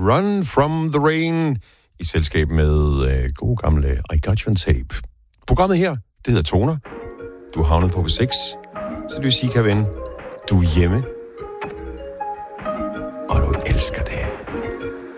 Run From The Rain i selskab med gode gamle I Got You On Tape. Programmet her, det hedder Toner. Du er havnet på 6, så det vil sige, kan ven, du er hjemme, og du elsker det.